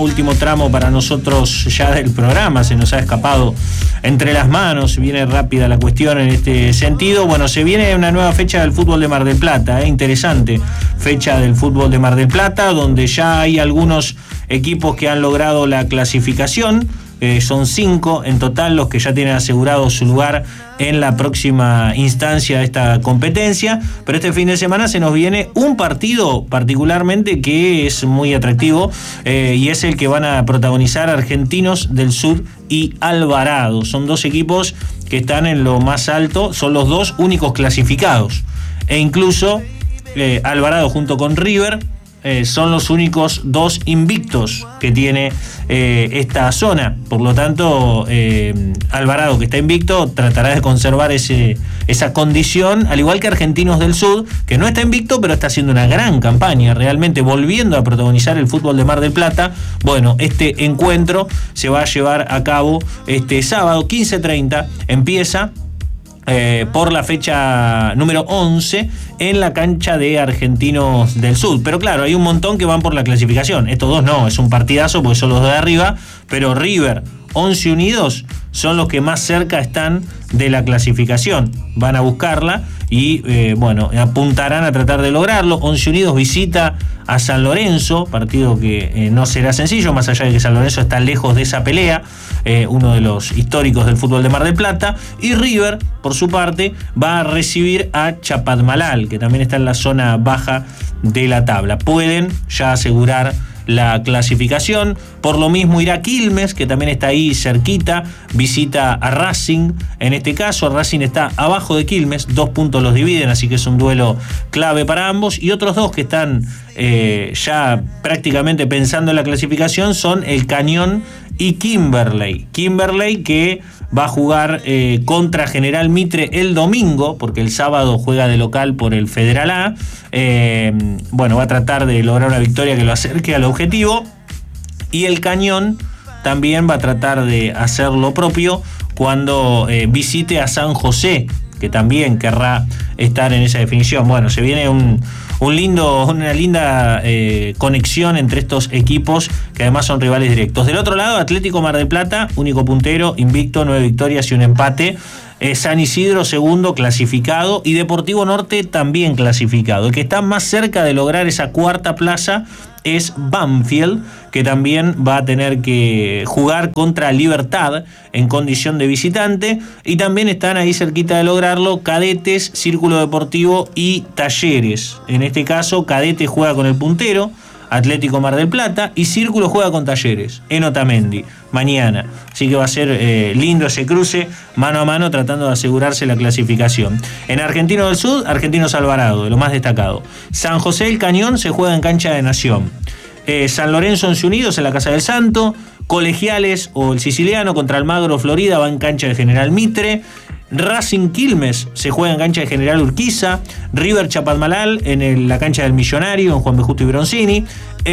Último tramo para nosotros ya del programa, se nos ha escapado entre las manos, viene rápida la cuestión en este sentido. Bueno, se viene una nueva fecha del fútbol de Mar del Plata, interesante fecha del fútbol de Mar del Plata, donde ya hay algunos equipos que han logrado la clasificación. Son 5 en total los que ya tienen asegurado su lugar en la próxima instancia de esta competencia, pero este fin de semana se nos viene un partido particularmente que es muy atractivo, y es el que van a protagonizar Argentinos del Sud y Alvarado. Son dos equipos que están en lo más alto, son los dos únicos clasificados, e incluso Alvarado junto con River son los únicos dos invictos que tiene esta zona. Por lo tanto, Alvarado, que está invicto, tratará de conservar esa condición, al igual que Argentinos del Sud, que no está invicto, pero está haciendo una gran campaña, realmente volviendo a protagonizar el fútbol de Mar del Plata. Bueno, este encuentro se va a llevar a cabo este sábado 15:30, empieza por la fecha número 11 en la cancha de Argentinos del Sud. Pero claro, hay un montón que van por la clasificación. Estos dos no, es un partidazo porque son los de arriba, pero River, 11 Unidos son los que más cerca están de la clasificación. Van a buscarla y apuntarán a tratar de lograrlo. 11 Unidos visita a San Lorenzo, partido que no será sencillo, más allá de que San Lorenzo está lejos de esa pelea, uno de los históricos del fútbol de Mar del Plata. Y River, por su parte, va a recibir a Chapadmalal, que también está en la zona baja de la tabla. Pueden ya asegurar la clasificación. Por lo mismo irá Quilmes, que también está ahí cerquita, visita a Racing. En este caso Racing está abajo de Quilmes, 2 puntos los dividen, así que es un duelo clave para ambos. Y otros dos que están ya prácticamente pensando en la clasificación son el Cañón y Kimberley que va a jugar contra General Mitre el domingo, porque el sábado juega de local por el Federal A. Va a tratar de lograr una victoria que lo acerque al objetivo. Y el Cañón también va a tratar de hacer lo propio cuando visite a San José, que también querrá estar en esa definición. Bueno, se viene una linda conexión entre estos equipos, que además son rivales directos. Del otro lado, Atlético Mar del Plata, único puntero, invicto, 9 victorias y un empate. San Isidro, segundo, clasificado, y Deportivo Norte también clasificado. El que está más cerca de lograr esa cuarta plaza es Banfield, que también va a tener que jugar contra Libertad en condición de visitante, y también están ahí cerquita de lograrlo Cadetes, Círculo Deportivo y Talleres. En este caso, Cadetes juega con el puntero, Atlético Mar del Plata, y Círculo juega con Talleres, en Otamendi, mañana. Así que va a ser lindo ese cruce, mano a mano, tratando de asegurarse la clasificación. En Argentinos del Sud, Argentinos Alvarado, de lo más destacado. San José del Cañón se juega en cancha de Nación. San Lorenzo 11 Unidos en la Casa del Santo. Colegiales o el Siciliano contra Almagro Florida va en cancha de General Mitre. Racing Quilmes se juega en cancha de General Urquiza. River Chapadmalal en la cancha del Millonario, en Juan B. Justo y Bronzini.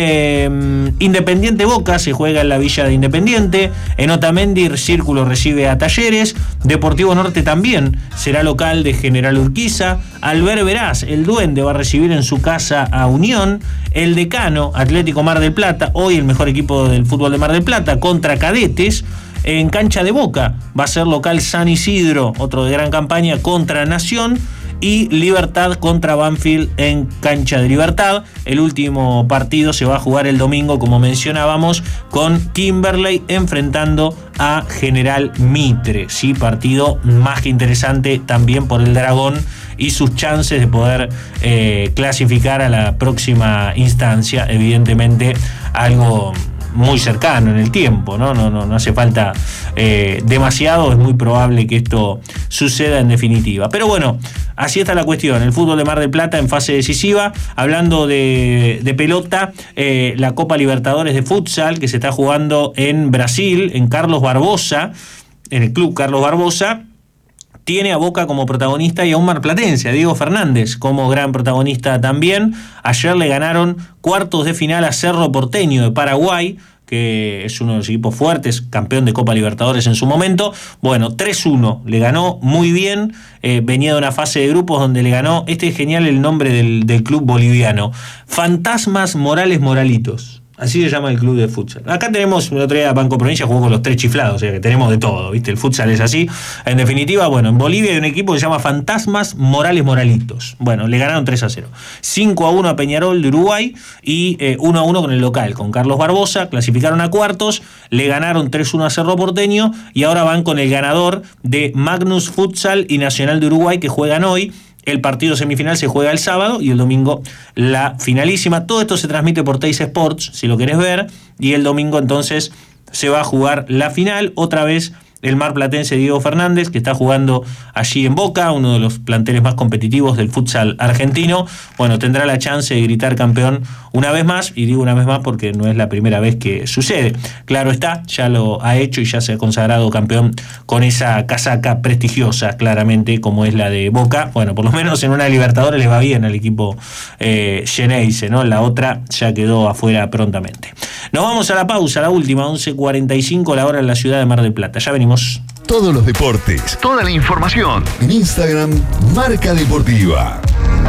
Independiente Boca se juega en la Villa de Independiente. En Otamendi, Círculo recibe a Talleres. Deportivo Norte también será local de General Urquiza. Alber Veraz, el Duende, va a recibir en su casa a Unión. El Decano, Atlético Mar del Plata, hoy el mejor equipo del fútbol de Mar del Plata, contra Cadetes. En cancha de Boca va a ser local San Isidro, otro de gran campaña, contra Nación. Y Libertad contra Banfield en cancha de Libertad. El último partido se va a jugar el domingo, como mencionábamos, con Kimberley enfrentando a General Mitre. Sí, partido más que interesante también por el Dragón y sus chances de poder clasificar a la próxima instancia. Evidentemente algo muy cercano en el tiempo, no hace falta demasiado, es muy probable que esto suceda en definitiva. Pero bueno, así está la cuestión. El fútbol de Mar del Plata en fase decisiva. Hablando de pelota, la Copa Libertadores de Futsal, que se está jugando en Brasil, en Carlos Barbosa, en el club Carlos Barbosa, tiene a Boca como protagonista y a un marplatense, a Diego Fernández, como gran protagonista también. Ayer le ganaron cuartos de final a Cerro Porteño de Paraguay, que es uno de los equipos fuertes, campeón de Copa Libertadores en su momento. Bueno, 3-1, le ganó muy bien, venía de una fase de grupos donde le ganó, este es genial el nombre del club boliviano, Fantasmas Morales Moralitos. Así se llama el club de futsal. Acá tenemos, el otro día Banco Provincia jugó con los 3 chiflados, o sea que tenemos de todo, ¿viste? El futsal es así. En definitiva, bueno, en Bolivia hay un equipo que se llama Fantasmas Morales Moralitos. Bueno, le ganaron 3-0. 5-1 a Peñarol de Uruguay y 1-1 con el local, con Carlos Barbosa. Clasificaron a cuartos, le ganaron 3-1 a Cerro Porteño y ahora van con el ganador de Magnus Futsal y Nacional de Uruguay, que juegan hoy. El partido semifinal se juega el sábado y el domingo la finalísima. Todo esto se transmite por Teis Sports, si lo querés ver. Y el domingo entonces se va a jugar la final. Otra vez el marplatense Diego Fernández, que está jugando allí en Boca, uno de los planteles más competitivos del futsal argentino. Bueno, tendrá la chance de gritar campeón una vez más, y digo una vez más porque no es la primera vez que sucede. Claro está, ya lo ha hecho y ya se ha consagrado campeón con esa casaca prestigiosa, claramente, como es la de Boca. Bueno, por lo menos en una Libertadores le va bien al equipo Xeneize, ¿no? La otra ya quedó afuera prontamente. Nos vamos a la pausa, la última, 11:45 la hora en la ciudad de Mar del Plata. Ya venimos. Todos los deportes, toda la información en Instagram, Marca Deportiva.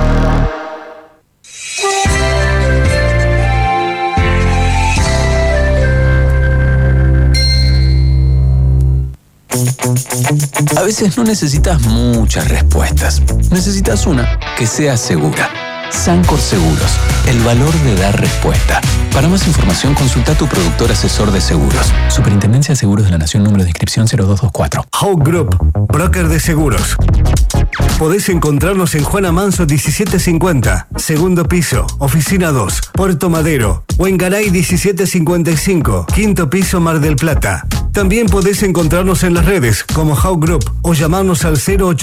A veces no necesitas muchas respuestas. Necesitas una que sea segura. Sancor Seguros, el valor de dar respuesta. Para más información, consulta a tu productor asesor de seguros. Superintendencia de Seguros de la Nación, número de inscripción 0224. Hawk Group, broker de seguros. Podés encontrarnos en Juana Manso 1750, segundo piso, oficina 2, Puerto Madero, o en Garay 1755, quinto piso, Mar del Plata. También podés encontrarnos en las redes como Hawk Group o llamarnos al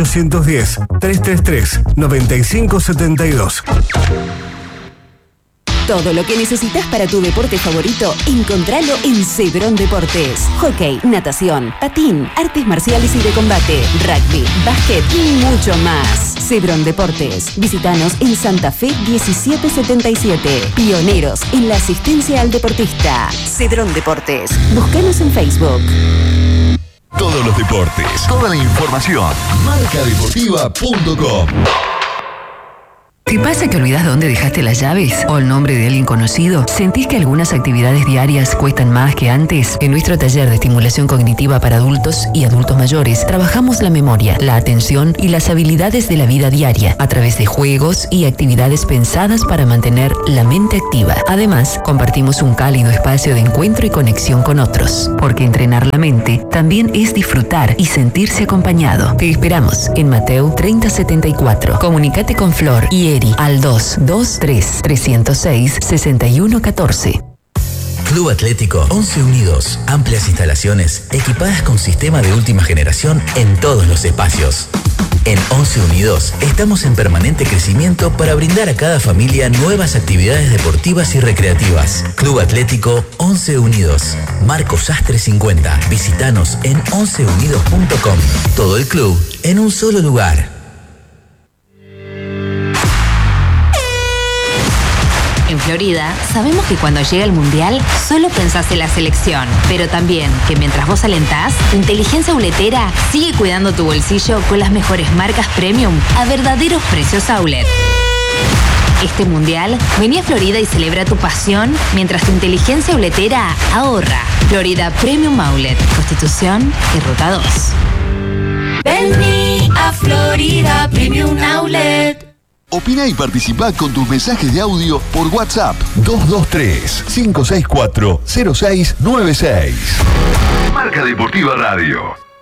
0810-333-9572. Todo lo que necesitas para tu deporte favorito, encontralo en Cedrón Deportes. Hockey, natación, patín, artes marciales y de combate, rugby, básquet y mucho más. Cedrón Deportes. Visítanos en Santa Fe 1777. Pioneros en la asistencia al deportista. Cedrón Deportes. Búscanos en Facebook. Todos los deportes, toda la información. Marcadeportiva.com. ¿Te pasa que olvidás dónde dejaste las llaves o el nombre de alguien conocido? ¿Sentís que algunas actividades diarias cuestan más que antes? En nuestro taller de estimulación cognitiva para adultos y adultos mayores, trabajamos la memoria, la atención y las habilidades de la vida diaria a través de juegos y actividades pensadas para mantener la mente activa. Además, compartimos un cálido espacio de encuentro y conexión con otros, porque entrenar la mente también es disfrutar y sentirse acompañado. Te esperamos en Mateo 3074. Comunicate con Flor y al 223-306-6114. Club Atlético 11 Unidos. Amplias instalaciones equipadas con sistema de última generación en todos los espacios. En 11 Unidos estamos en permanente crecimiento para brindar a cada familia nuevas actividades deportivas y recreativas. Club Atlético 11 Unidos. Marco Sastre 50. Visítanos en 11unidos.com. Todo el club en un solo lugar. En Florida, sabemos que cuando llega el Mundial, solo pensás en la selección. Pero también que mientras vos alentás, Inteligencia Auletera sigue cuidando tu bolsillo con las mejores marcas premium a verdaderos precios outlet. Este Mundial, vení a Florida y celebra tu pasión mientras tu Inteligencia Auletera ahorra. Florida Premium Outlet, Constitución y Ruta 2. Vení a Florida Premium Outlet. Opina y participa con tus mensajes de audio por WhatsApp 223-564-0696. Marca Deportiva Radio.